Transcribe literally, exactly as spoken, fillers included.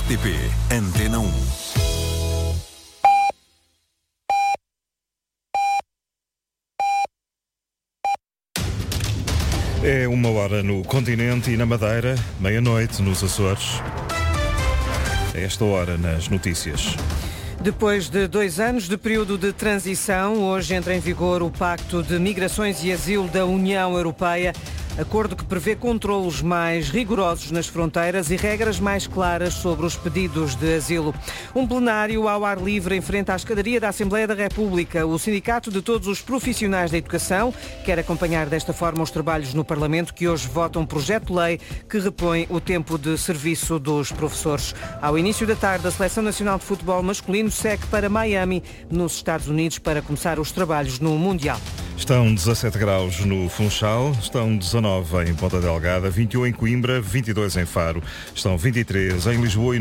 T P Antena um. É uma hora no continente e na Madeira, meia-noite nos Açores. A esta hora nas notícias. Depois de dois anos de período de transição, hoje entra em vigor o Pacto de Migrações e Asilo da União Europeia. Acordo que prevê controlos mais rigorosos nas fronteiras e regras mais claras sobre os pedidos de asilo. Um plenário ao ar livre em frente à escadaria da Assembleia da República. O Sindicato de Todos os Profissionais da Educação quer acompanhar desta forma os trabalhos no Parlamento, que hoje vota um projeto de lei que repõe o tempo de serviço dos professores. Ao início da tarde, a Seleção Nacional de Futebol Masculino segue para Miami, nos Estados Unidos, para começar os trabalhos no Mundial. Estão dezassete graus no Funchal, estão dezanove em Ponta Delgada, vinte e um em Coimbra, vinte e dois em Faro, estão vinte e três em Lisboa e